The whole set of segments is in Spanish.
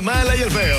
Mala y el feo.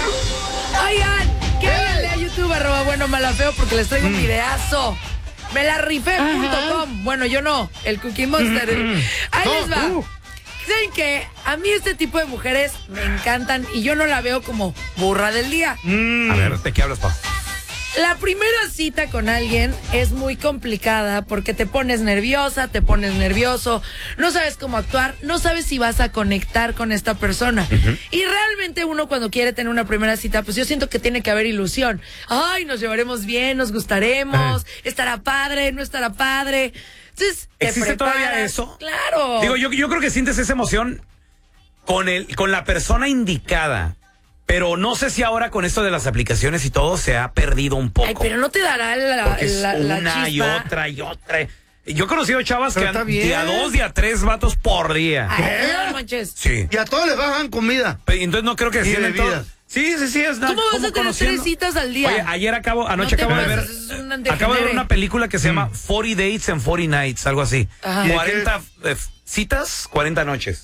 Oigan, cáiganle a YouTube, @buenomalafeo, porque les traigo un videazo. Me la rifé.com. Bueno, yo no, el Cookie Monster. Ahí les va. ¿Saben qué? A mí este tipo de mujeres me encantan y yo no la veo como burra del día. A ver, ¿de qué hablas, pa? La primera cita con alguien es muy complicada porque te pones nerviosa, te pones nervioso, no sabes cómo actuar, no sabes si vas a conectar con esta persona. Y realmente uno cuando quiere tener una primera cita, pues yo siento que tiene que haber ilusión. Ay, nos llevaremos bien, nos gustaremos, estará padre, no estará padre. Entonces, ¿existe todavía eso? Claro. Digo, yo creo que sientes esa emoción con la persona indicada. Pero no sé si ahora con esto de las aplicaciones y todo se ha perdido un poco. Ay, pero no te dará la una y chispa. otra y otra. Yo he conocido chavas Pero que está han bien. día 2, día 3 vatos por día. Ay, no manches. Sí. Y a todos les bajan comida. Entonces no creo que Y tienen todo. bebidas. Sí, es nada. ¿Cómo vas a tener 3 citas al día? Oye, anoche te acabo de ver. pases, es un Acabo de ver degenere. una película que se llama 40 Dates and 40 Nights, algo así. Ajá. 40 citas, 40 noches.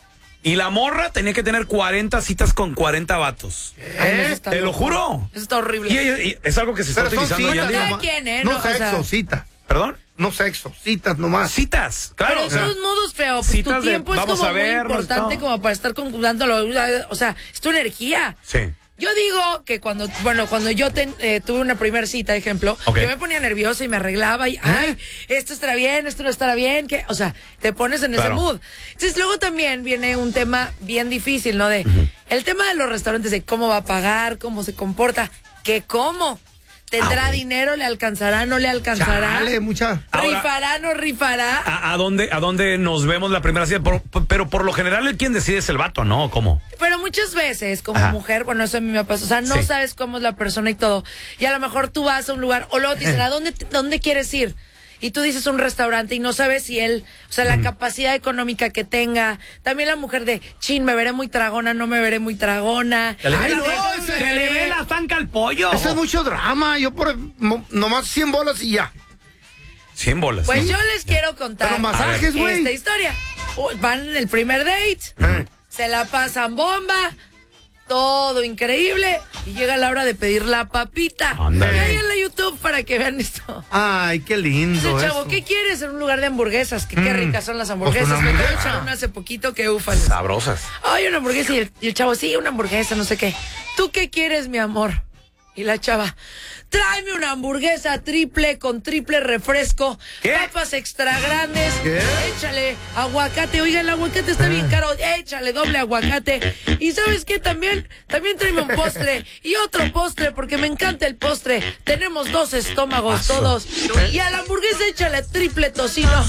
Y la morra tenía que tener 40 citas con 40 vatos. Ay, no, eso está Te lo loco. juro. Eso está horrible. Y es algo que se está Pero son utilizando hoy en citas día. Cada nomás. quien, ¿eh? No No, o sea- sexo, citas. ¿Perdón? No sexo, citas nomás. Citas, claro. Pero de todos modos, feo, pues citas tu de tiempo es vamos como a muy vernos, importante ¿no? como para estar conjugándolo. O sea, es tu energía. Sí. Yo digo que cuando yo tuve una primera cita, ejemplo, Ok. yo me ponía nerviosa y me arreglaba y, ay, esto estará bien, esto no estará bien, que, o sea, te pones en Claro. ese mood. Entonces luego también viene un tema bien difícil, ¿no? El tema de los restaurantes, de cómo va a pagar, cómo se comporta, que cómo. ¿Tendrá dinero? ¿Le alcanzará? ¿No le alcanzará? Dale, mucha. Ahora- ¿Rifará? ¿No rifará? ¿A dónde nos vemos la primera cita? Pero por lo general el quien decide es el vato, ¿no? ¿Cómo? Pero muchas veces, como Ajá. mujer, bueno, eso a mí me pasa, o sea, no Sí. sabes cómo es la persona y todo. Y a lo mejor tú vas a un lugar, o luego te dicen, ¿dónde quieres ir? Y tú dices un restaurante y no sabes si él, o sea, la capacidad económica que tenga. También la mujer de, chin, me veré muy tragona, no me veré muy tragona. Que le Ay, ve no, la- ese- que le ve la zanca al pollo. Eso es mucho drama. Yo nomás 100 bolas y ya. 100 bolas. Pues ¿no? yo les quiero contar Pero masajes, güey. esta historia. Van en el primer date, se la pasan bomba, todo increíble, y llega la hora de pedir la papita. Ándale. Y ahí en la YouTube para que vean esto. Ay, qué lindo Dice, chavo, eso. ¿qué quieres en un lugar de hamburguesas? Que qué ricas son las hamburguesas. Pues una Me acabo de hamburguesa. echar una hace poquito que ufales. Sabrosas. Ay, una hamburguesa. Y el chavo, sí, una hamburguesa, no sé qué. ¿Tú qué quieres, mi amor? Y la chava, tráeme una hamburguesa triple con triple refresco, ¿Qué? papas extra grandes, ¿Qué? échale aguacate. Oiga, el aguacate está bien caro, échale doble aguacate. Y ¿sabes qué? También tráeme un postre y otro postre, porque me encanta el postre. Tenemos 2 estómagos todos. Y a la hamburguesa échale triple tocino.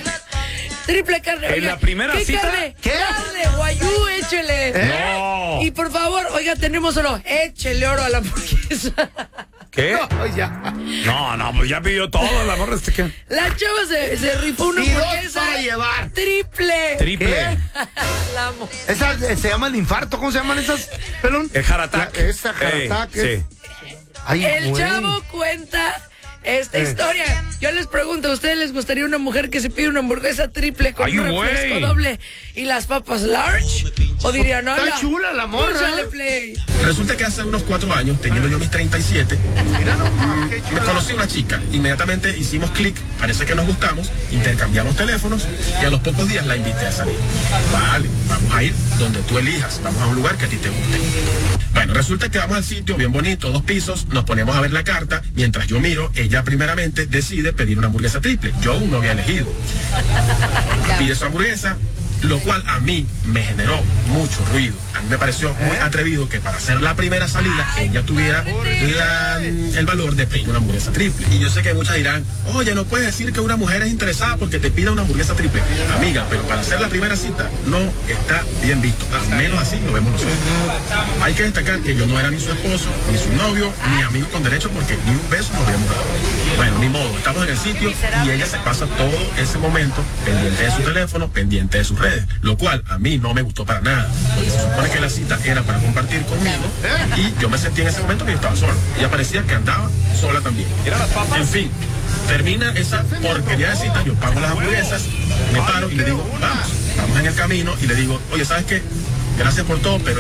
Triple carne. ¿En Oiga, la primera ¿qué cita? carne? ¿Qué? Carne, guayú, échele. No. Y por favor, oiga, tenemos oro. Échele oro a la hamburguesa. ¿Qué? Ay, ya. No, pues ya pidió todo, la morra ¿qué? La chava se rifó una Y 2 hamburguesa. para llevar. Triple. Triple. ¿Qué? La amo. Esa se llama el infarto. ¿Cómo se llaman esas? Pelón. El heart attack. Esa heart attack. Sí. Ay, El güey. chavo cuenta esta historia. Yo les pregunto, ¿a ustedes les gustaría una mujer que se pide una hamburguesa triple con Ay, un refresco güey. doble y las papas large? ¿O dirían, no? Está chula la morra. Púchale play. Resulta que hace unos 4 años, teniendo yo mis 37, me conocí a una chica. Inmediatamente hicimos clic, parece que nos gustamos, intercambiamos teléfonos y a los pocos días la invité a salir. Vale, vamos a ir donde tú elijas, vamos a un lugar que a ti te guste. Bueno, resulta que vamos al sitio bien bonito, 2 pisos, nos ponemos a ver la carta, mientras yo miro, ella primeramente decide pedir una hamburguesa triple. Yo aún no había elegido. Pide su hamburguesa, lo cual a mí me generó mucho ruido. A mí me pareció muy atrevido que para hacer la primera salida ella tuviera el valor de pedir una hamburguesa triple. Y yo sé que muchas dirán, oye, no puedes decir que una mujer es interesada porque te pida una hamburguesa triple. Amiga, pero para hacer la primera cita no está bien visto. Al menos así lo vemos nosotros. Hay que destacar que yo no era ni su esposo, ni su novio, ni amigo con derecho porque ni un beso nos habíamos dado. Bueno, ni modo, estamos en el sitio y ella se pasa todo ese momento pendiente de su teléfono, pendiente de sus redes, lo cual a mí no me gustó para nada, porque se supone que la cita era para compartir conmigo y yo me sentí en ese momento que yo estaba solo. Ella parecía que andaba sola también. En fin, termina esa porquería de cita, yo pago las hamburguesas, me paro y le digo, vamos en el camino y le digo, oye, ¿sabes qué? Gracias por todo, pero